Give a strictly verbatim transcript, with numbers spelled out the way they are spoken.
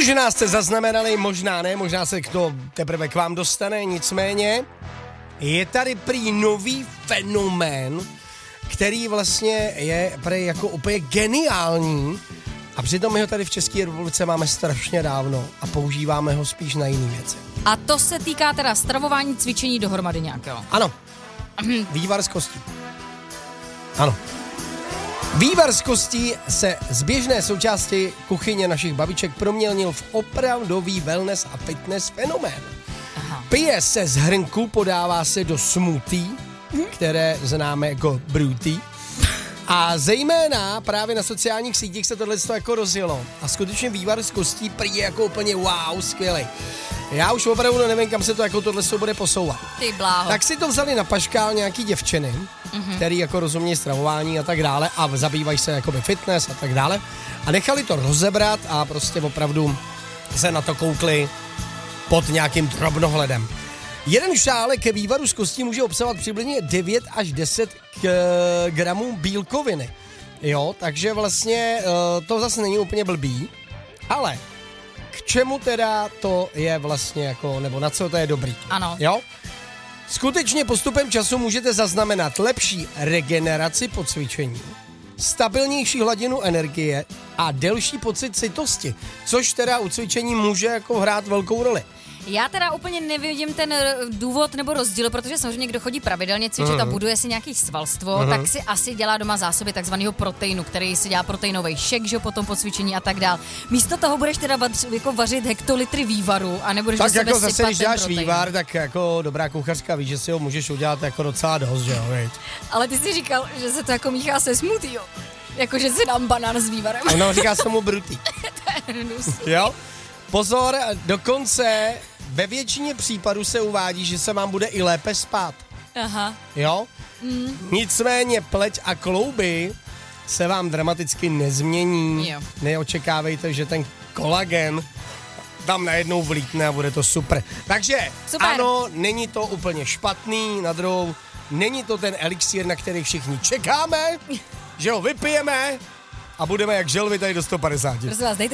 Možná jste zaznamenali, možná ne, možná se to teprve k vám dostane, nicméně je tady prý nový fenomén, který vlastně je prý jako úplně geniální a přitom my ho tady v České republice máme strašně dávno a používáme ho spíš na jiné věci. A to se týká teda stravování, cvičení dohromady nějakého. Ano. Vývar z kostí. Ano. Vývar z kostí se z běžné součásti kuchyně našich babiček proměnil v opravdový wellness a fitness fenomén. Aha. Pije se z hrnku, podává se do smoothie, které známe jako brewty. A zejména právě na sociálních sítích se tohle jako rozjelo. A skutečně vývar z kostí prý je jako úplně wow, skvělej. Já už opravdu nevím, kam se to jako tohle bude posouvat. Ty bláho. Tak si to vzali na paškál nějaký děvčiny, mm-hmm. který jako rozumějí stravování a tak dále a zabývají se jakoby fitness a tak dále. A nechali to rozebrat a prostě opravdu se na to koukli pod nějakým drobnohledem. Jeden šálek ke vývaru z kostí může obsahovat přibližně devět až deset gramů bílkoviny. Jo, takže vlastně to zase není úplně blbý, ale k čemu teda to je vlastně jako, nebo na co to je dobrý? Ano. Jo? Skutečně postupem času můžete zaznamenat lepší regeneraci po cvičení, stabilnější hladinu energie a delší pocit sytosti, což teda u cvičení může jako hrát velkou roli. Já teda úplně nevidím ten důvod nebo rozdíl, protože samozřejmě kdo chodí pravidelně cvičit mm. a buduje si nějaký svalstvo, mm. tak si asi dělá doma zásoby takzvaného proteinu, který si dělá proteinový šek, že potom po cvičení a tak dál. Místo toho budeš teda vař, jako vařit hektolitry vývaru a nebudeš tak do sebe jako zase, když dáš protein. vývar, tak jako dobrá kuchařka ví, že si ho můžeš udělat jako docela dost, že jo, viď? Ale ty jsi říkal, že se to jako míchá se smoothie, jo? Jako, že si dám banán s vývarem. Ono říká se tomu brutý. Jo? Pozor, dokonce ve většině případů se uvádí, že se vám bude i lépe spát. Aha. Jo? Mm. Nicméně pleť a klouby se vám dramaticky nezmění. Jo. Neočekávejte, že ten kolagen tam najednou vlítne a bude to super. Takže super. Ano, není to úplně špatný, na druhou, není to ten elixír, na který všichni čekáme, že ho vypijeme a budeme jak želvy tady do sto padesát. Prosím vás, dejte